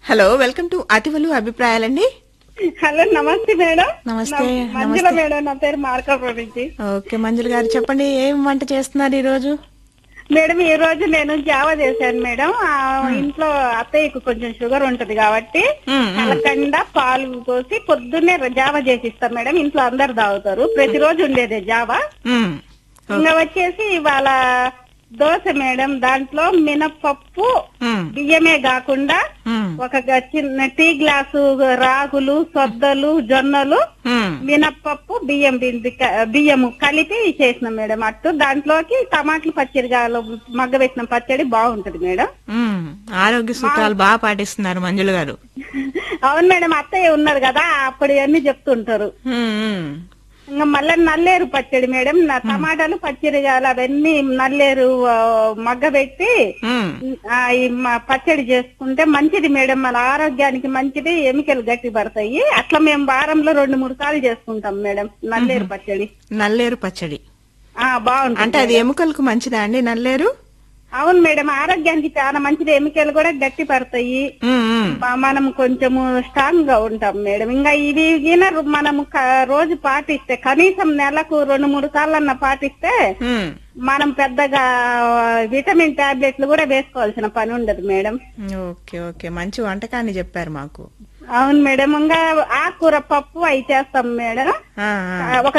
Hello, welcome to అతివలు అభిప్రాయాలండి. Hello, నమస్తే madam. నమస్తే, మంజుల నమస్తే. మేడం, నా పేరు మార్కాపురం నుంచి. ఓకే మంజుల గారు, చెప్పండి ఏం వంట చేస్తున్నారు ఈ రోజు? మేడం, ఈ రోజు నేను జావా చేశాను మేడం. ఇంట్లో అత్తయ్యకు కొంచెం షుగర్ ఉంటది కాబట్టి కలకండ పాలు పోసి పొద్దున్నే జావా చేసిస్తాం మేడం. ఇంట్లో అందరు తాగుతారు, ప్రతిరోజు ఉండేదే జావా. మ్మ్. ఇంకా వచ్చేసి ఇవాళ దోశ మేడం. దాంట్లో మినపప్పు మ్మ్. బియ్యమే కాకుండా మ్మ్. ఒక చిన్న టీ గ్లాసు రాగులు, సొద్దలు, జొన్నలు, మ్మ్. మినప్పప్పు, బియ్యము కలిపి చేసినాం మేడం. అట్టు దాంట్లోకి టమాటాలు పచ్చడి మగ్గబెట్టిన పచ్చడి బాగుంటది మేడం. మ్మ్. ఆరోగ్య సూత్రాలు బాగా పాటిస్తున్నారు మంజుల గారు. అవును మేడం, అత్తయ్య ఉన్నారు కదా, అప్పుడు అన్ని చెప్తుంటారు. మ్మ్. మ్మ్. ఇంకా మళ్ళీ నల్లేరు పచ్చడి మేడం. టమాటాలు పచ్చడి అవన్నీ నల్లేరు మగ్గబెట్టి మ్మ్. ఈ పచ్చడి చేసుకుంటే మంచిది మేడం. మన ఆరోగ్యానికి మంచిది, ఎముకలు గట్టి పడతాయి. అట్లా మేము వారంలో 2-3 సార్లు చేసుకుంటాం మేడం నల్లేరు పచ్చడి. నల్లేరు పచ్చడి బాగుంటుంది. అంటే అది ఎముకలకు మంచిదా అండి నల్లేరు? అవును మేడం, ఆరోగ్యానికి చాలా మంచిది. ఎముకలు కూడా గట్టి పడతాయి. మ్మ్. మ్మ్. మనం కొంచెము స్ట్రాంగ్ గా ఉంటాం మేడం. ఇంకా ఇవి మనము రోజు పాటిస్తే, కనీసం నెలకు 2-3 సార్లన్నా పాటిస్తే మ్మ్. మనం పెద్దగా విటమిన్ టాబ్లెట్లు కూడా వేసుకోవాల్సిన పని ఉండదు మేడం. ఓకే ఓకే, మంచి వంటకాన్ని చెప్పారు మాకు. అవును మేడం. ఇంకా ఆకుకూర పప్పు అవి చేస్తాం మేడం. ఆ, ఆ. ఒక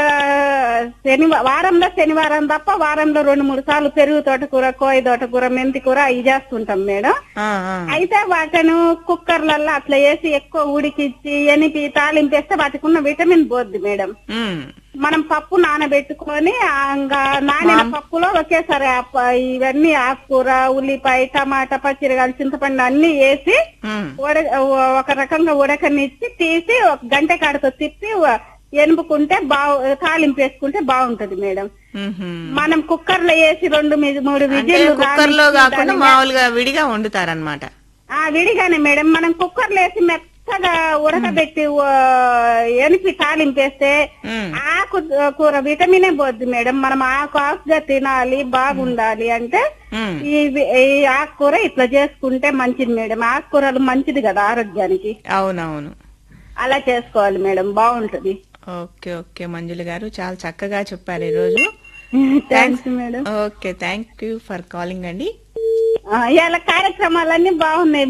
వారంలో శనివారం తప్ప వారంలో 2-3 సార్లు పెరుగు తోటకూర, కోయి తోటకూర, మెంతి కూర అవి చేస్తుంటాం మేడం. ఆ, ఆ. అయితే వాటిని కుక్కర్లలో అట్లా వేసి ఎక్కువ ఉడికిచ్చి ఎనిపి తాలింపేస్తే వాటికి ఉన్న విటమిన్ పోద్ది మేడం. మ్మ్. మనం పప్పు నానబెట్టుకొని ఇంకా నానిన పప్పులో ఒకేసారి ఇవన్నీ ఆకుకూర, ఉల్లిపాయ, టమాటా, పచ్చిరకాయలు, చింతపండు అన్ని వేసి మ్మ్. ఒక రకంగా ఉడకనిచ్చి తీసి ఒక గంట కాడతో తిప్పి ఎనుపుకుంటే తాలింపు వేసుకుంటే బాగుంటది మేడం. మ్మ్. మనం కుక్కర్ లో వేసి 2-3 అంటే విజిల్లు కుక్కర్ లో రానిచ్చి కాకుండా దాన్ని మామూలుగా విడిగా వండుతారనమాట. విడిగానే మేడం. మనం కుక్కర్ లో వేసి మెత్తగా ఉడకబెట్టి ఎనిపి తాలింపేస్తే కూర విటమినే పోద్ది మేడం. మనం ఆకుగా తినాలి, బాగుండాలి అంటే ఈ ఆకుకూర ఇట్లా చేసుకుంటే మంచిది మేడం. ఆకుకూరలు మంచిది కదా ఆరోగ్యానికి. అవునవును. అలా చేసుకోవాలి మేడం, బాగుంటది. ఓకే ఓకే మంజుల గారు, చాలా చక్కగా చెప్పారు ఈ రోజు. Thanks madam. Okay, thank you for calling అండి. ఇలా కార్యక్రమాలన్నీ బాగున్నాయి